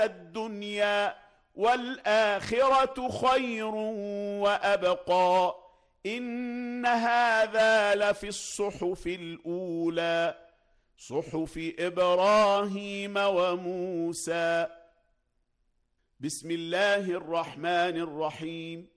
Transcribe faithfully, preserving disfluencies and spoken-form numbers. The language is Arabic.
الدنيا والآخرة خير وأبقى إن هذا لفي الصحف الأولى صحف إبراهيم وموسى. بسم الله الرحمن الرحيم.